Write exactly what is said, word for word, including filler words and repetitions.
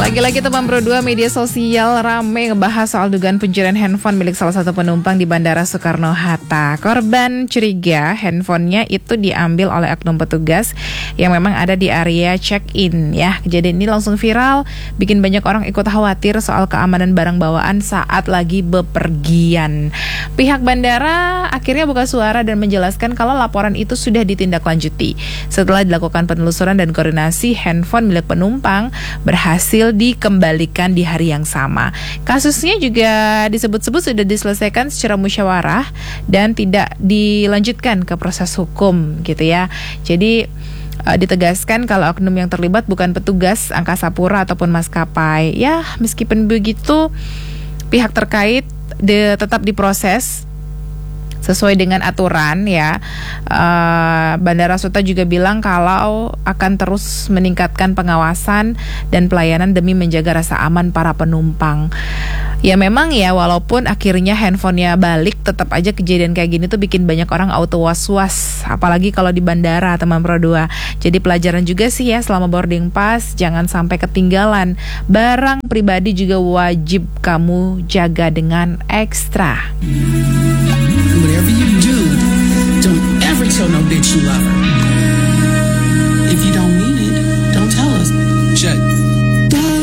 Lagi-lagi teman Pro dua, media sosial rame ngebahas soal dugaan pencurian handphone milik salah satu penumpang di Bandara Soekarno-Hatta. Korban curiga handphonenya itu diambil oleh oknum petugas yang memang ada di area check-in ya. Kejadian ini langsung viral, bikin banyak orang ikut khawatir soal keamanan barang bawaan saat lagi bepergian. Pihak bandara akhirnya buka suara dan menjelaskan kalau laporan itu sudah ditindaklanjuti. Setelah dilakukan penelusuran dan koordinasi, handphone milik penumpang berhasil dikembalikan di hari yang sama. Kasusnya juga disebut-sebut sudah diselesaikan secara musyawarah dan tidak dilanjutkan ke proses hukum gitu ya. Jadi uh, ditegaskan kalau oknum yang terlibat bukan petugas angkasa pura ataupun maskapai. Ya, meskipun begitu pihak terkait de- tetap diproses sesuai dengan aturan ya. uh, Bandara Suta juga bilang kalau akan terus meningkatkan pengawasan dan pelayanan demi menjaga rasa aman para penumpang. Ya memang ya, walaupun akhirnya handphonenya balik, tetap aja kejadian kayak gini tuh bikin banyak orang auto was-was, apalagi kalau di bandara teman Pro dua. Jadi pelajaran juga sih ya, selama boarding pass jangan sampai ketinggalan. Barang pribadi juga wajib kamu jaga dengan ekstra. Whatever you do, don't ever tell no bitch you love her.